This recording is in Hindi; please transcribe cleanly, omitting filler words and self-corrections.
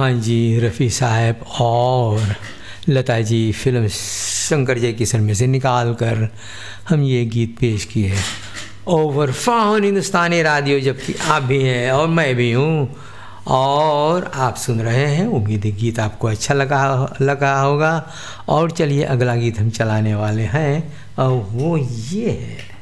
हाँ जी, रफ़ी साहब और लता जी फिल्म शंकर जय किशन में से निकाल कर हम ये गीत पेश किए हैं ओवर फाउन हिंदुस्तानी रेडियो, जबकि आप भी हैं और मैं भी हूँ और आप सुन रहे हैं। उम्मीद है गीत आपको अच्छा लगा होगा। और चलिए अगला गीत हम चलाने वाले हैं और वो ये है।